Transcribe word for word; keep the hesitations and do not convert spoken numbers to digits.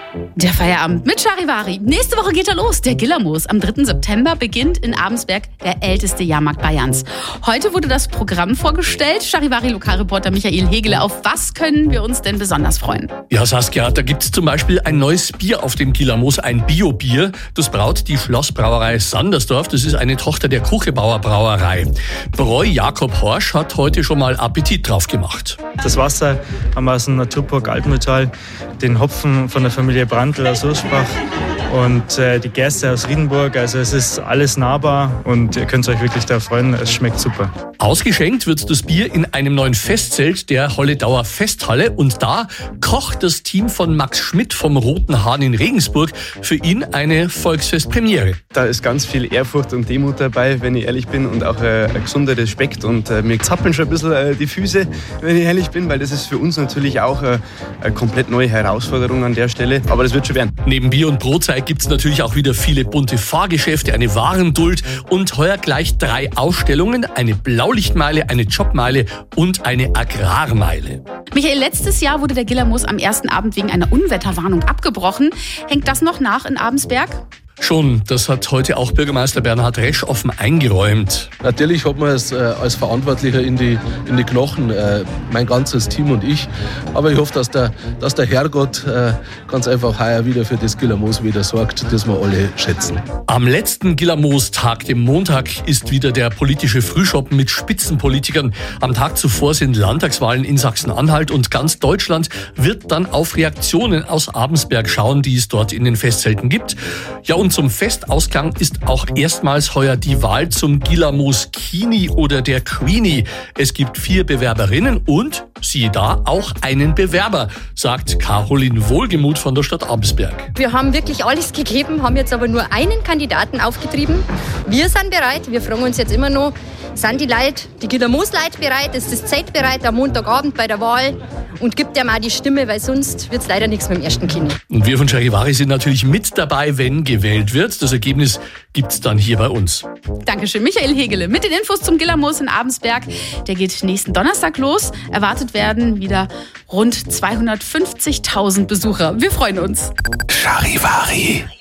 Der Feierabend mit Charivari. Nächste Woche geht er los, der Gillermoos. Am dritten September beginnt in Abensberg der älteste Jahrmarkt Bayerns. Heute wurde das Programm vorgestellt. Charivari-Lokalreporter Michael Hegele, auf was können wir uns denn besonders freuen? Ja, Saskia, da gibt es zum Beispiel ein neues Bier auf dem Gillermoos, ein Bio-Bier. Das braut die Schlossbrauerei Sandersdorf. Das ist eine Tochter der Kuchelbauer Brauerei. Bräu Jakob Horsch hat heute schon mal Appetit drauf gemacht. Das Wasser haben wir aus dem Naturpark Altmühltal, den Hopfen von der Familie Brandl aus Ursprach und äh, die Gerste aus Riedenburg. Also es ist alles nahbar und ihr könnt euch wirklich da freuen, es schmeckt super. Ausgeschenkt wird das Bier in einem neuen Festzelt der Holledauer Festhalle und da kocht das Team von Max Schmidt vom Roten Hahn in Regensburg für ihn eine Volksfestpremiere. Da ist ganz viel Ehrfurcht und Demut dabei, wenn ich ehrlich bin, und auch äh, ein gesunder Respekt und äh, mir zappeln schon ein bisschen äh, die Füße, wenn ich ehrlich bin, weil das ist für uns natürlich auch äh, eine komplett neue Herausforderung an der Stelle, aber das wird schon werden. Neben Bier und Brotzeit gibt es natürlich auch wieder viele bunte Fahrgeschäfte, eine Warenduld und heuer gleich drei Ausstellungen, eine Blaulichtmeile, eine Jobmeile und eine Agrarmeile. Michael, letztes Jahr wurde der Gillermoos am ersten Abend wegen einer Unwetterwarnung abgebrochen. Hängt das noch nach in Abensberg? Schon, das hat heute auch Bürgermeister Bernhard Resch offen eingeräumt. Natürlich hat man es äh, als Verantwortlicher in die, in die Knochen, äh, mein ganzes Team und ich. Aber ich hoffe, dass der, dass der Herrgott äh, ganz einfach heuer wieder für das Gillermoos wieder sorgt, das wir alle schätzen. Am letzten Gillermoos-Tag, dem Montag, ist wieder der politische Frühschoppen mit Spitzenpolitikern. Am Tag zuvor sind Landtagswahlen in Sachsen-Anhalt und ganz Deutschland wird dann auf Reaktionen aus Abensberg schauen, die es dort in den Festzelten gibt. Ja, und zum Festausgang ist auch erstmals heuer die Wahl zum Gillermoos Kini oder der Queenie. Es gibt vier Bewerberinnen und, siehe da, auch einen Bewerber, sagt Caroline Wohlgemuth von der Stadt Abensberg. Wir haben wirklich alles gegeben, haben jetzt aber nur einen Kandidaten aufgetrieben. Wir sind bereit, wir fragen uns jetzt immer noch, sind die Leute, die Gillermoos-Leute bereit, ist das Zelt bereit am Montagabend bei der Wahl und gibt dem auch die Stimme, weil sonst wird es leider nichts mit dem ersten Kini. Und wir von Charivari sind natürlich mit dabei, wenn gewählt wird. Das Ergebnis gibt's dann hier bei uns. Dankeschön, Michael Hegele. Mit den Infos zum Gillermoos in Abensberg. Der geht nächsten Donnerstag los. Erwartet werden wieder rund zweihundertfünfzigtausend Besucher. Wir freuen uns. Charivari.